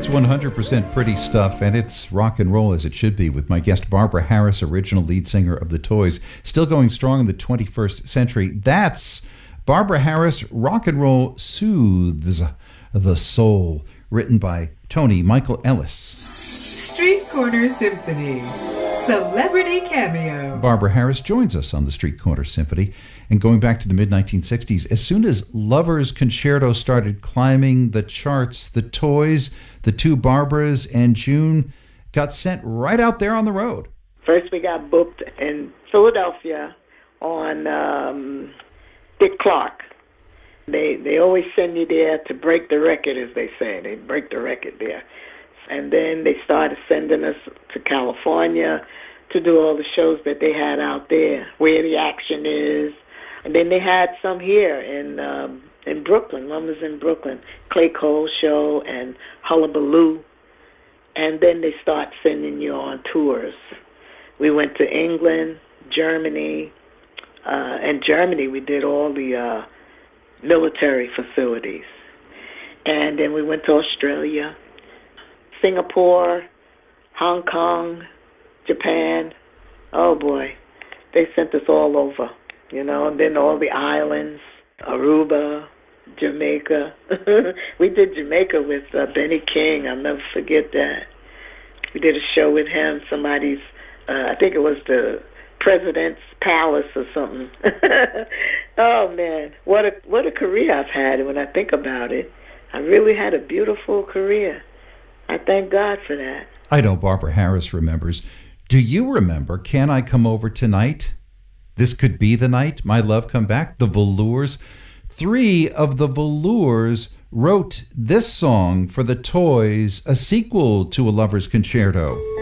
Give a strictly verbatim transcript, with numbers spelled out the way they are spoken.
It's one hundred percent pretty stuff, and it's rock and roll as it should be, with my guest Barbara Harris, original lead singer of The Toys, still going strong in the twenty-first century. That's Barbara Harris, Rock and Roll Soothes the Soul, written by Tony Michael Ellis. Street Corner Symphony, celebrity cameo. Barbara Harris joins us on the Street Corner Symphony. And going back to the mid nineteen sixties, as soon as Lover's Concerto started climbing the charts, the Toys, the two Barbaras, and June got sent right out there on the road. First we got booked in Philadelphia on um, Dick Clark. They they always send you there to break the record, as they say. They break the record there. And then they started sending us to California to do all the shows that they had out there, where the action is. And then they had some here in um, in Brooklyn. One was in Brooklyn, Clay Cole Show and Hullabaloo. And then they start sending you on tours. We went to England, Germany. Uh, in Germany, we did all the uh, military facilities. And then we went to Australia, Singapore, Hong Kong, Japan. Oh, boy. They sent us all over. You know, and then all the islands, Aruba, Jamaica. We did Jamaica with uh, Benny King. I'll never forget that. We did a show with him, somebody's, uh, I think it was the President's Palace or something. Oh, man, what a what a career I've had when I think about it. I really had a beautiful career. I thank God for that. I know Barbara Harris remembers. Do you remember Can I Come Over Tonight? This Could Be the Night, My Love Come Back, The Velours. Three of the Velours wrote this song for the Toys, a sequel to A Lover's Concerto.